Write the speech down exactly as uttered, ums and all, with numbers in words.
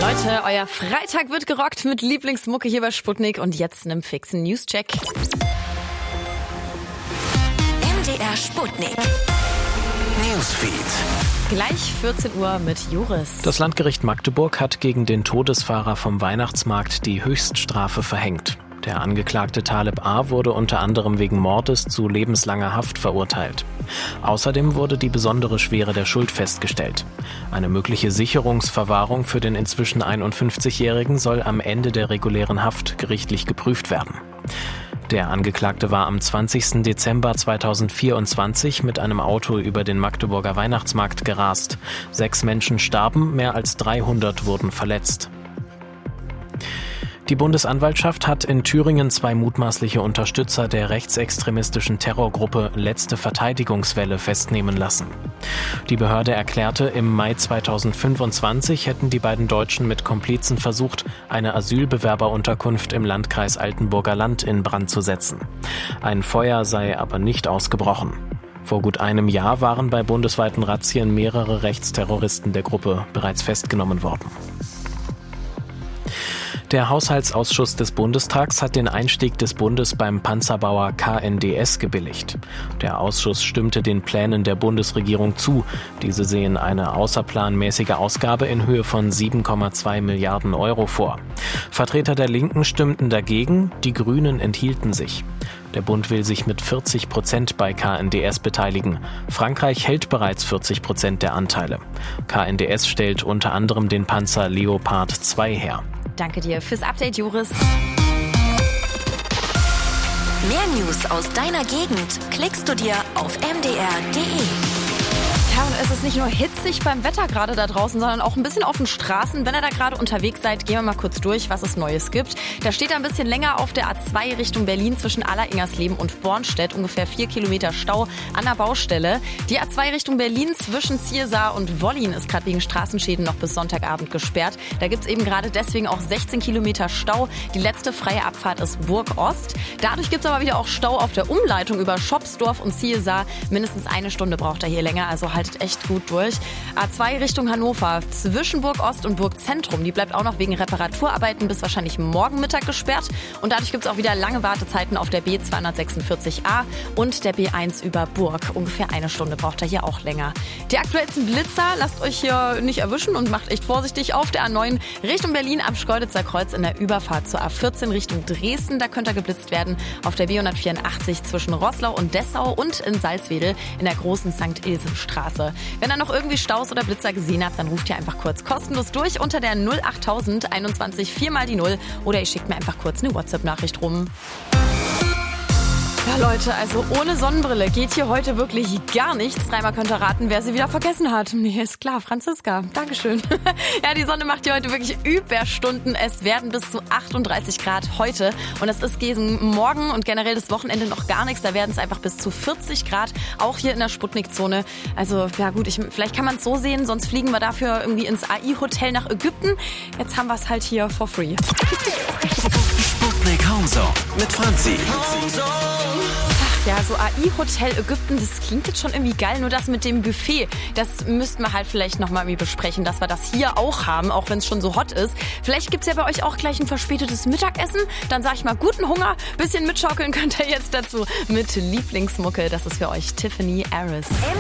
Leute, euer Freitag wird gerockt mit Lieblingsmucke hier bei Sputnik und jetzt einem fixen Newscheck. M D R Sputnik. Newsfeed. Gleich vierzehn Uhr mit Joris. Das Landgericht Magdeburg hat gegen den Todesfahrer vom Weihnachtsmarkt die Höchststrafe verhängt. Der Angeklagte Taleb A. wurde unter anderem wegen Mordes zu lebenslanger Haft verurteilt. Außerdem wurde die besondere Schwere der Schuld festgestellt. Eine mögliche Sicherungsverwahrung für den inzwischen einundfünfzigjährigen soll am Ende der regulären Haft gerichtlich geprüft werden. Der Angeklagte war am zwanzigsten Dezember zweitausendvierundzwanzig mit einem Auto über den Magdeburger Weihnachtsmarkt gerast. Sechs Menschen starben, mehr als dreihundert wurden verletzt. Die Bundesanwaltschaft hat in Thüringen zwei mutmaßliche Unterstützer der rechtsextremistischen Terrorgruppe Letzte Verteidigungswelle festnehmen lassen. Die Behörde erklärte, im Mai zweitausendfünfundzwanzig hätten die beiden Deutschen mit Komplizen versucht, eine Asylbewerberunterkunft im Landkreis Altenburger Land in Brand zu setzen. Ein Feuer sei aber nicht ausgebrochen. Vor gut einem Jahr waren bei bundesweiten Razzien mehrere Rechtsterroristen der Gruppe bereits festgenommen worden. Der Haushaltsausschuss des Bundestags hat den Einstieg des Bundes beim Panzerbauer K N D S gebilligt. Der Ausschuss stimmte den Plänen der Bundesregierung zu. Diese sehen eine außerplanmäßige Ausgabe in Höhe von sieben Komma zwei Milliarden Euro vor. Vertreter der Linken stimmten dagegen, die Grünen enthielten sich. Der Bund will sich mit vierzig Prozent bei K N D S beteiligen. Frankreich hält bereits vierzig Prozent der Anteile. K N D S stellt unter anderem den Panzer Leopard zwei her. Danke dir fürs Update, Joris. Mehr News aus deiner Gegend klickst du dir auf m d r punkt d e. Ja, und es ist nicht nur hitzig beim Wetter gerade da draußen, sondern auch ein bisschen auf den Straßen. Wenn ihr da gerade unterwegs seid, gehen wir mal kurz durch, was es Neues gibt. Da steht ein bisschen länger auf der A zwei Richtung Berlin zwischen Aller-Ingersleben und Bornstedt. Ungefähr vier Kilometer Stau an der Baustelle. Die A zwei Richtung Berlin zwischen Ziersaar und Wollin ist gerade wegen Straßenschäden noch bis Sonntagabend gesperrt. Da gibt's eben gerade deswegen auch sechzehn Kilometer Stau. Die letzte freie Abfahrt ist Burg-Ost. Dadurch gibt's aber wieder auch Stau auf der Umleitung über Schopsdorf und Ziersaar. Mindestens eine Stunde braucht er hier länger, also halt echt gut durch. A zwei Richtung Hannover zwischen Burg Ost und Burg Zentrum. Die bleibt auch noch wegen Reparaturarbeiten bis wahrscheinlich morgen Mittag gesperrt. Und dadurch gibt es auch wieder lange Wartezeiten auf der B zweihundertsechsundvierzig A und der B eins über Burg. Ungefähr eine Stunde braucht er hier auch länger. Die aktuellsten Blitzer, lasst euch hier nicht erwischen und macht echt vorsichtig auf der A neun Richtung Berlin am Schkeuditzer Kreuz in der Überfahrt zur A vierzehn Richtung Dresden. Da könnt ihr geblitzt werden auf der B hundertvierundachtzig zwischen Roßlau und Dessau und in Salzwedel in der großen Sankt Ilsen-Straße. Wenn ihr noch irgendwie Staus oder Blitzer gesehen habt, dann ruft ihr einfach kurz kostenlos durch unter der null achttausend einundzwanzig vier mal die null oder ihr schickt mir einfach kurz eine WhatsApp-Nachricht rum. Ja Leute, also ohne Sonnenbrille geht hier heute wirklich gar nichts. Dreimal könnt ihr raten, wer sie wieder vergessen hat. Nee, ist klar, Franziska. Dankeschön. Ja, die Sonne macht hier heute wirklich Überstunden. Es werden bis zu achtunddreißig Grad heute. Und es ist gegen morgen und generell das Wochenende noch gar nichts. Da werden es einfach bis zu vierzig Grad, auch hier in der Sputnik-Zone. Also ja gut, ich, vielleicht kann man es so sehen, sonst fliegen wir dafür irgendwie ins A I-Hotel nach Ägypten. Jetzt haben wir es halt hier for free. Sputnik Homezone mit Franzi. Ja, so A I-Hotel Ägypten, das klingt jetzt schon irgendwie geil, nur das mit dem Buffet, das müssten wir halt vielleicht nochmal irgendwie besprechen, dass wir das hier auch haben, auch wenn es schon so hot ist. Vielleicht gibt's ja bei euch auch gleich ein verspätetes Mittagessen, dann sag ich mal guten Hunger, bisschen mitschaukeln könnt ihr jetzt dazu mit Lieblingsmucke, das ist für euch Tiffany Harris.